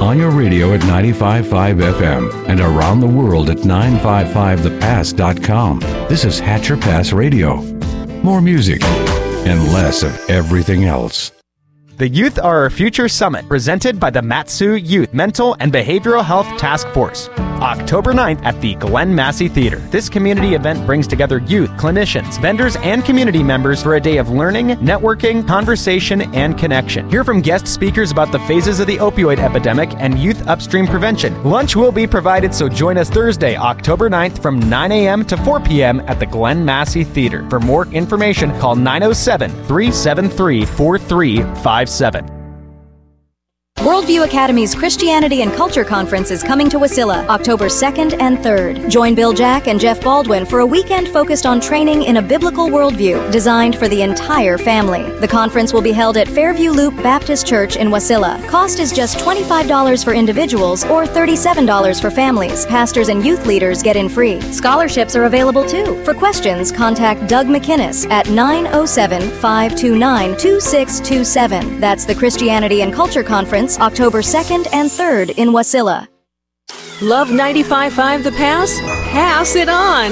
on your radio at 95.5 FM and around the world at 955thepass.com. This is Hatcher Pass Radio. More music and less of everything else. The Youth Are Our Future Summit, presented by the Matsu Youth Mental and Behavioral Health Task Force. October 9th at the Glen Massey Theater. This community event brings together youth, clinicians, vendors, and community members for a day of learning, networking, conversation, and connection. Hear from guest speakers about the phases of the opioid epidemic and youth upstream prevention. Lunch will be provided, so join us Thursday, October 9th from 9 a.m. to 4 p.m. at the Glen Massey Theater. For more information, call 907-373-4357. Worldview Academy's Christianity and Culture Conference is coming to Wasilla, October 2nd and 3rd. Join Bill Jack and Jeff Baldwin for a weekend focused on training in a biblical worldview designed for the entire family. The conference will be held at Fairview Loop Baptist Church in Wasilla. Cost is just $25 for individuals or $37 for families. Pastors and youth leaders get in free. Scholarships are available too. For questions, contact Doug McInnes at 907-529-2627. That's the Christianity and Culture Conference, October 2nd and 3rd in Wasilla. Love 95.5 The Pass? Pass it on!